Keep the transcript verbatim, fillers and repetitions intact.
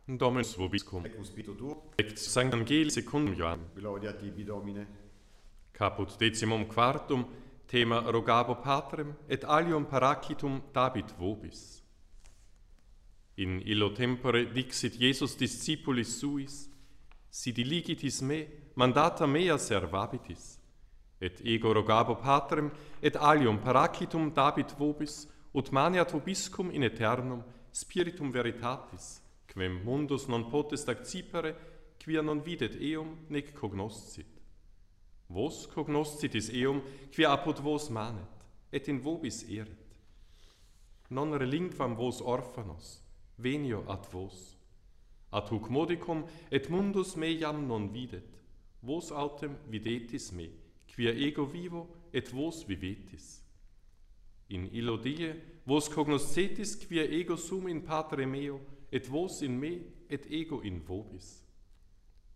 Dominus vobiscum, Ecco spiritu tuo, ex Sanctam Evangelii secundum Ioannem, gloria a tibi Domine. caput decimum quartum, thema rogabo Patrem, et alium paracitum dabit vobis. In illo tempore dixit Iesus discipulis suis, si diligitis me, mandata mea servabitis, et ego rogabo Patrem, et alium paracitum dabit vobis, ut maniat vobiscum in aeternum spiritum veritatis, quem mundus non potest accipere, quia non videt eum, nec cognoscit. Vos cognoscitis eum, quia apud vos manet, et in vobis erit. Non relinquam vos orphanos, venio ad vos. Ad huc modicum et mundus me iam non videt, vos autem videtis me, quia ego vivo et vos vivetis. In illo die vos cognoscetis quia ego sum in Patre meo, et vos in me, et ego in vobis.